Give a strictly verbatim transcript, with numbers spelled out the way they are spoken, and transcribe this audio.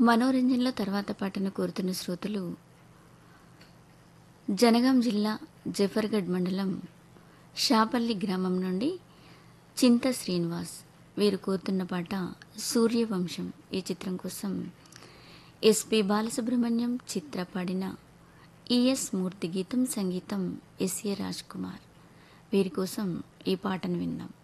మనోరంజన్లో తర్వాత పాటను కోరుతున్న శ్రోతలు జనగాం జిల్లా జఫర్గఢ్ మండలం షాపల్లి గ్రామం నుండి చింత శ్రీనివాస్. వీరు కోరుతున్న పాట సూర్యవంశం. ఈ చిత్రం కోసం ఎస్పి బాలసుబ్రహ్మణ్యం చిత్ర పాడిన ఈఎస్ మూర్తి గీతం, సంగీతం ఎస్ఏ రాజ్ కుమార్. వీరి కోసం ఈ పాటను విందాం.